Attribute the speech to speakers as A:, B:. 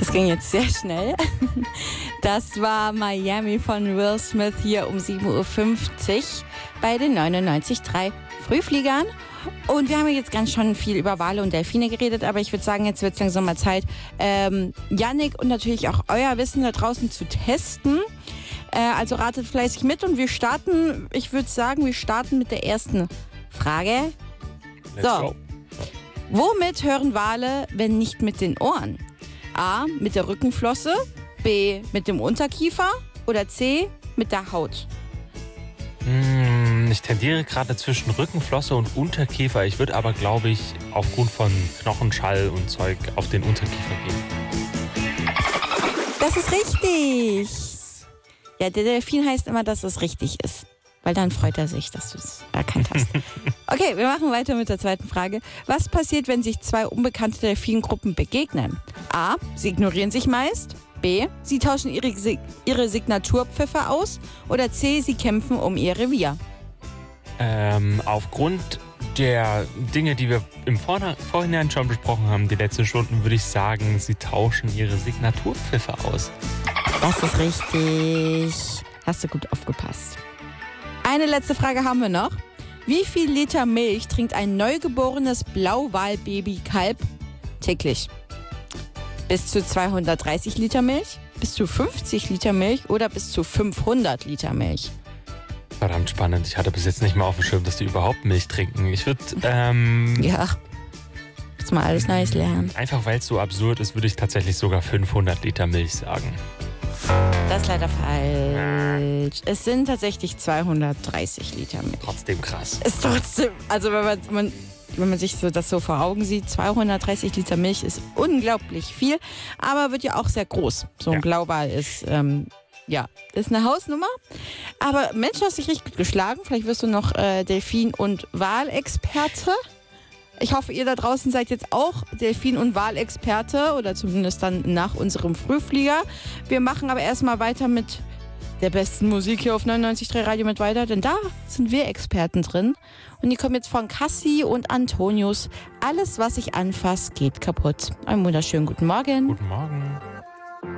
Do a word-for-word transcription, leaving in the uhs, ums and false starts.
A: Das ging jetzt sehr schnell. Das war Miami von Will Smith hier um sieben Uhr fünfzig bei den neunundneunzig Komma drei Frühfliegern. Und wir haben ja jetzt ganz schon viel über Wale und Delfine geredet, aber ich würde sagen, jetzt wird es langsam mal Zeit, ähm, Yannick und natürlich auch euer Wissen da draußen zu testen. Äh, also ratet fleißig mit und wir starten, ich würde sagen, wir starten mit der ersten Frage.
B: Let's
A: so,
B: go.
A: Womit hören Wale, wenn nicht mit den Ohren? A, mit der Rückenflosse, B, mit dem Unterkiefer oder C, mit der Haut?
B: Hm, ich tendiere gerade zwischen Rückenflosse und Unterkiefer. Ich würde aber, glaube ich, aufgrund von Knochenschall und Zeug auf den Unterkiefer gehen.
A: Das ist richtig. Ja, der Delfin heißt immer, dass es richtig ist. Weil dann freut er sich, dass du es erkannt hast. Okay, wir machen weiter mit der zweiten Frage. Was passiert, wenn sich zwei unbekannte Delfingruppen begegnen? A, sie ignorieren sich meist. B, sie tauschen ihre, ihre Signaturpfiffe aus. Oder C, sie kämpfen um ihr Revier.
B: Ähm, aufgrund der Dinge, die wir im Vorna- Vorhinein schon besprochen haben, die letzten Stunden, würde ich sagen, sie tauschen ihre Signaturpfiffe aus.
A: Das ist richtig. Hast du gut aufgepasst. Eine letzte Frage haben wir noch. Wie viel Liter Milch trinkt ein neugeborenes Blauwalbaby-Kalb täglich? Bis zu zweihundertdreißig Liter Milch, bis zu fünfzig Liter Milch oder bis zu fünfhundert Liter Milch?
B: Verdammt spannend. Ich hatte bis jetzt nicht mal auf dem Schirm, dass die überhaupt Milch trinken. Ich würde, ähm...
A: Ja, jetzt mal alles Neues lernen.
B: Einfach weil es so absurd ist, würde ich tatsächlich sogar fünfhundert Liter Milch sagen.
A: Das ist leider falsch. Es sind tatsächlich zweihundertdreißig Liter Milch.
B: Trotzdem krass.
A: Ist trotzdem, also wenn man, man, wenn man sich so das so vor Augen sieht, zweihundertdreißig Liter Milch ist unglaublich viel, aber wird ja auch sehr groß. So ein
B: Ja.
A: Blauwal ist, ähm, ja, ist eine Hausnummer. Aber Mensch, du hast dich richtig gut geschlagen. Vielleicht wirst du noch äh, Delfin- und Walexperte. Ich hoffe, ihr da draußen seid jetzt auch Delfin- und Walexperte oder zumindest dann nach unserem Frühflieger. Wir machen aber erstmal weiter mit der besten Musik hier auf neunundneunzig Komma drei Radio mit weiter, denn da sind wir Experten drin. Und die kommen jetzt von Cassie und Antonius. Alles, was ich anfasse, geht kaputt. Einen wunderschönen guten Morgen.
B: Guten Morgen.